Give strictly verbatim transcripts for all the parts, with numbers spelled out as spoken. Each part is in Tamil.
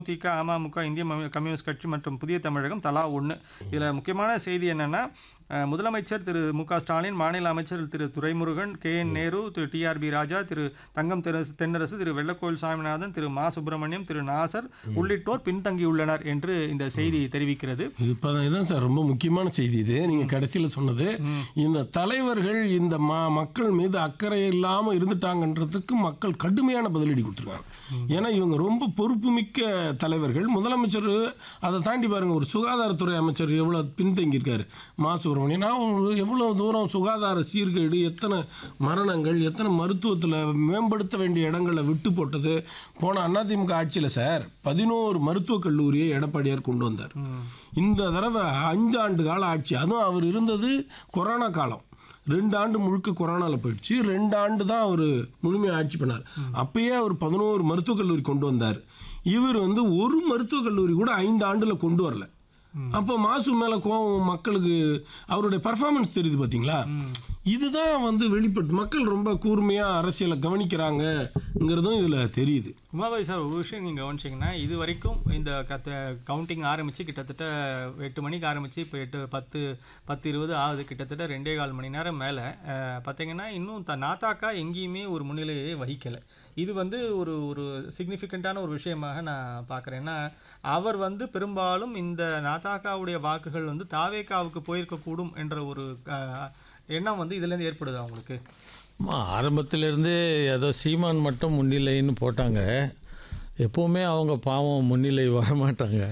திக, அமமுக, இந்திய கம்யூனிஸ்ட் கட்சி மற்றும் புதிய தமிழகம் தலா ஒன்று. இதில் முக்கியமான செய்தி என்னென்னா, முதலமைச்சர் திரு மு க ஸ்டாலின், மாநில அமைச்சர் திரு துரைமுருகன், கே என் நேரு, திரு டி ஆர் பி ராஜா, திரு தங்கம் தென்னரசு, திரு வெள்ளக்கோயில் சாமிநாதன், திரு மா சுப்பிரமணியம், திரு நாசர் உள்ளிட்டோர் பின்தங்கியுள்ளனர் என்று இந்த செய்தி தெரிவிக்கிறது. இதுதான் சார் ரொம்ப முக்கியமான செய்தி. இது நீங்க கடைசியில் சொன்னது, இந்த தலைவர்கள் இந்த மக்கள் மீது அக்கறை இல்லாமல் இருந்துட்டாங்கன்றதுக்கு மக்கள் கடுமையான பதிலடி கொடுத்துருக்காங்க. ஏன்னா இவங்க ரொம்ப பொறுப்புமிக்க தலைவர்கள். முதலமைச்சர் அதை தாண்டி பாருங்க, ஒரு சுகாதாரத்துறை அமைச்சர் எவ்வளோ பின்தங்கியிருக்காரு மா சுப்பிரமணியன். எவ்வளோ தூரம் சுகாதார சீர்கேடு, எத்தனை மரணங்கள், எத்தனை மருத்துவத்தில் மேம்படுத்த வேண்டிய இடங்களை விட்டு போட்டது. போன அதிமுக ஆட்சியில் சார் பதினோரு மருத்துவக் கல்லூரியை எடப்பாடியார் கொண்டு வந்தார். இந்த தடவை அஞ்சு ஆண்டு கால ஆட்சி, அதுவும் அவர் இருந்தது கொரோனா காலம். ரெண்டு ஆண்டு முழுக்க கொரோனாவில் போயிடுச்சு. ரெண்டு ஆண்டு தான் அவர் முழுமையாக ஆட்சி பண்ணார். அப்பயே அவர் பதினோரு மருத்துவக் கல்லூரி கொண்டு வந்தார். இவர் வந்து ஒரு மருத்துவக் கல்லூரி கூட ஐந்து ஆண்டில் கொண்டு வரல. அப்போ மாசு மேலே கோவம் மக்களுக்கு, அவருடைய பர்ஃபார்மன்ஸ் தெரியுது பார்த்தீங்களா. இதுதான் வந்து வெளிப்பட்டு மக்கள் ரொம்ப கூர்மையாக அரசியலை கவனிக்கிறாங்கங்கிறதும் இதில் தெரியுது. உமாபாய் சார், ஒரு விஷயம் நீங்கள் கவனிச்சிங்கன்னா, இது வரைக்கும் இந்த கத்த கவுண்டிங் ஆரம்பித்து கிட்டத்தட்ட எட்டு மணிக்கு ஆரம்பித்து இப்போ எட்டு பத்து பத்து இருபது ஆகுது. கிட்டத்தட்ட ரெண்டே கால் மணி நேரம் மேலே பார்த்தீங்கன்னா, இன்னும் த நாத்தாக்கா எங்கேயுமே ஒரு முன்னிலையை வகிக்கலை. இது வந்து ஒரு ஒரு சிக்னிஃபிகண்ட்டான ஒரு விஷயமாக நான் பார்க்குறேன். ஏன்னா அவர் வந்து பெரும்பாலும் இந்த நாத்தாக்காவுடைய வாக்குகள் வந்து தாவேக்காவுக்கு போயிருக்கக்கூடும் என்ற ஒரு எண்ணம் வந்து இதுலேருந்து ஏற்படுது அவங்களுக்கு. ஆரம்பத்திலேருந்தே ஏதோ சீமான் மட்டும் முன்னிலைன்னு போட்டாங்க. எப்போவுமே அவங்க பாவம் முன்னிலை வரமாட்டாங்க.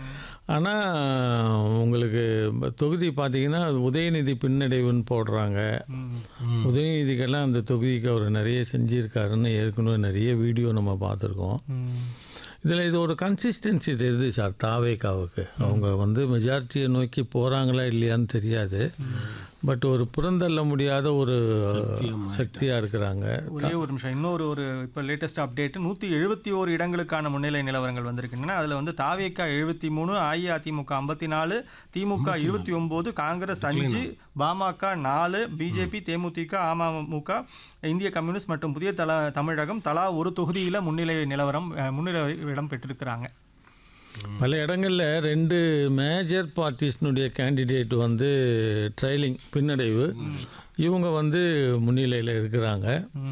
ஆனால் உங்களுக்கு தொகுதி பார்த்தீங்கன்னா உதயநிதி பின்னடைவுன்னு போடுறாங்க. உதயநிதிக்கெல்லாம் அந்த தொகுதிக்கு அவர் நிறைய செஞ்சுருக்காருன்னு ஏற்கனவே நிறைய வீடியோ நம்ம பார்த்துருக்கோம். இதில் இது ஒரு கன்சிஸ்டன்சி தெரியுது சார் தாவேக்காவுக்கு. அவங்க வந்து மெஜாரிட்டியை நோக்கி போகிறாங்களா இல்லையான்னு தெரியாது. பட் ஒரு புறந்தள்ள முடியாத ஒரு சக்தியாக இருக்கிறாங்க. ஒரே ஒரு நிமிஷம், இன்னொரு ஒரு இப்போ லேட்டஸ்ட் அப்டேட்டு, நூற்றி எழுபத்தி ஓரு இடங்களுக்கான முன்னிலை நிலவரங்கள் வந்திருக்குன்னா, அதில் வந்து தாவேக்கா எழுபத்தி மூணு, அஇஅதிமுக ஐம்பத்தி நாலு, திமுக இருபத்தி ஒம்பது, காங்கிரஸ் அஞ்சு, பாமக நாலு, பிஜேபி, தேமுதிக, அமமுக, இந்திய கம்யூனிஸ்ட் மற்றும் புதிய தல தமிழகம் தலா ஒரு தொகுதியில் முன்னிலை நிலவரம் முன்னிலை இடம் பெற்றிருக்கிறாங்க. பல இடங்களில் ரெண்டு மேஜர் பார்ட்டிஸ்னுடைய கேண்டிடேட் வந்து ட்ரைலிங் பின்னடைவு, இவங்க வந்து முன்னிலையில் இருக்கிறாங்க.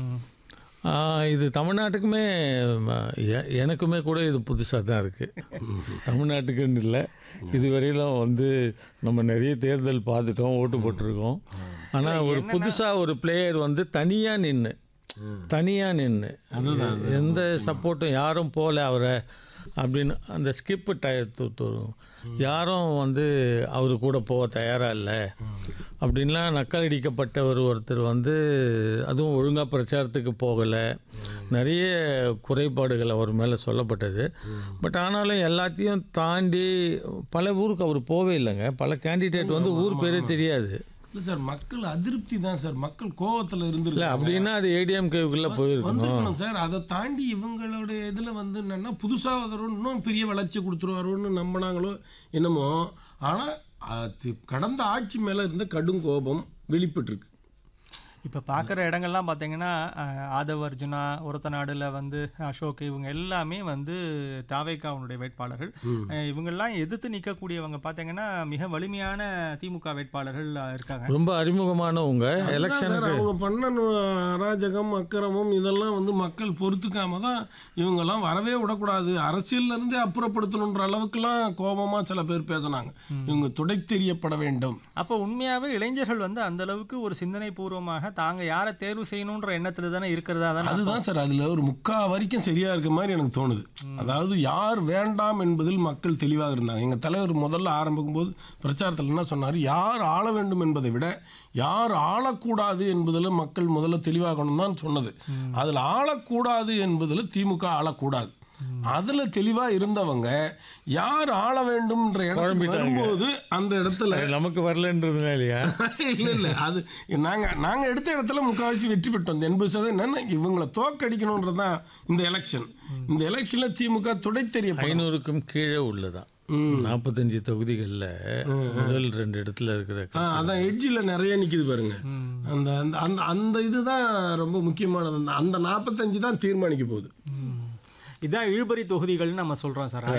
இது தமிழ்நாட்டுக்குமே எனக்குமே கூட இது புதுசாக தான் இருக்குது. தமிழ்நாட்டுக்குன்னு இல்லை, இதுவரையிலும் வந்து நம்ம நிறைய தேர்தல் பார்த்துட்டோம், ஓட்டு போட்டிருக்கோம். ஆனால் ஒரு புதுசாக ஒரு பிளேயர் வந்து தனியாக நின்று தனியாக நின்று எந்த சப்போர்ட்டும் யாரும் போகல அவரை அப்படின்னு அந்த ஸ்கிப்பு டயத்து யாரும் வந்து அவரு கூட போக தயாராக இல்லை அப்படின்லாம் நக்கலடிக்கப்பட்ட ஒரு ஒருத்தர் வந்து, அதுவும் ஒழுங்காக பிரச்சாரத்துக்கு போகலை, நிறைய குறைபாடுகள் அவர் மேலே சொல்லப்பட்டது. பட் ஆனாலும் எல்லாத்தையும் தாண்டி பல ஊருக்கு அவர் போவே இல்லைங்க. பல கேண்டிடேட் வந்து ஊர் பேரே தெரியாது. இல்லை சார், மக்கள் அதிருப்தி தான் சார், மக்கள் கோவத்தில் இருந்துருக்கு. அப்படின்னா அது ஏடிஎம்கேவுக்குள்ளே போயிருக்கணும் சார். அதை தாண்டி இவங்களுடைய இதில் வந்து என்னென்னா, புதுசாக வரும் இன்னும் பெரிய வளர்ச்சி கொடுத்துருவாரோன்னு நம்பினாங்களோ என்னமோ. ஆனால் அது கடந்த ஆட்சி மேலே இருந்த கடும் கோபம் வெளிப்பட்டுருக்கு. இப்போ பார்க்குற இடங்கள்லாம் பார்த்தீங்கன்னா, ஆதவ அர்ஜுனா, ஒருத்த நாடுல வந்து அசோக், இவங்க எல்லாமே வந்து தாவேக்காவுடைய வேட்பாளர்கள். இவங்கெல்லாம் எதிர்த்து நிற்கக்கூடியவங்க பார்த்தீங்கன்னா மிக வலிமையான திமுக வேட்பாளர்கள் இருக்காங்க. ரொம்ப அறிமுகமானவங்க. எலெக்ஷனுக்கு அவங்க பண்ண அராஜகம் அக்கிரமம் இதெல்லாம் வந்து மக்கள் பொறுத்துக்காம தான் இவங்கெல்லாம் வரவே விடக்கூடாது, அரசியல்லேருந்தே அப்புறப்படுத்தணுன்ற அளவுக்குலாம் கோபமாக சில பேர் பேசினாங்க. இவங்க துடை தெரியப்பட வேண்டும். அப்போ உண்மையாகவே இளைஞர்கள் வந்து அந்த அளவுக்கு ஒரு சிந்தனை பூர்வமாக தாங்க யாரை தேர்வு செய்யணுன்ற எண்ணத்துல தானே இருக்கிறதா தானே. அதுதான் சார், அதுல ஒரு முக்கா வரைக்கும் சரியா இருக்க மாதிரி எனக்கு தோணுது. அதாவது யார் வேண்டாம் என்பதில் மக்கள் தெளிவாக இருந்தாங்க. எங்க தலைவர் முதல்ல ஆரம்பிக்கும் போது பிரச்சாரத்தில் என்ன சொன்னார், யார் ஆள வேண்டும் என்பதை விட யார் ஆளக்கூடாது என்பதில் மக்கள் முதல்ல தெளிவாகணும் தான் சொன்னது. அதில் ஆளக்கூடாது என்பதில் திமுக ஆளக்கூடாது, அதுல தெளிவா இருந்தவங்க யார் ஆள வேண்டும்ன்ற இடத்துக்கு வரும்போது அந்த இடத்துல நமக்கு வரலன்றதுனால இல்லையா இல்ல இல்ல அது நாங்க நாங்க எடுத்த இடத்துல முக்காவாசி வெற்றி பெற்றோம். எண்பது சதவீதம் என்னன்னா இவங்களை தோக்கடிக்கணும்ன்றதான் இந்த எலெக்ஷன். இந்த எலெக்ஷன்ல திமுக துடை தெரிய ஐநூறுக்கும் கீழே உள்ளதான் நாற்பத்தஞ்சு தொகுதிகளில் முதல் ரெண்டு இடத்துல இருக்கிற அதான் எட்ஜில் நிறைய நிற்கிது பாருங்க. அந்த அந்த அந்த இதுதான் ரொம்ப முக்கியமானது. அந்த நாற்பத்தஞ்சு தான் தீர்மானிக்க போகுது. இதான் இழுபறி தொகுதிகள்னு நம்ம சொல்றோம் சார்.